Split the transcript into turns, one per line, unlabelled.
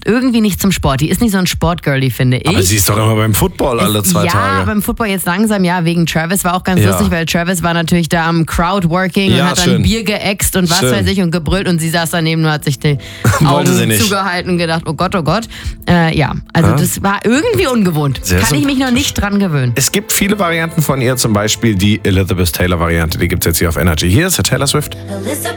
passt irgendwie nicht zum Sport. Die ist nicht so ein Sportgirlie, finde ich.
Aber sie ist doch immer beim Football alle 2 Tage.
Ja, beim Football jetzt langsam, wegen Travis war auch ganz lustig, weil Travis war natürlich da am Crowdworking und hat dann Bier geäxt und was weiß ich und gebrüllt und sie saß daneben und hat sich die Augen zugehalten und gedacht, oh Gott. Das war irgendwie ungewohnt. Kann ich mich noch nicht dran gewöhnen.
Es gibt viele Varianten von ihr, zum Beispiel die Elizabeth Taylor-Variante, die gibt es jetzt hier auf Energy. Hier ist der Taylor Swift.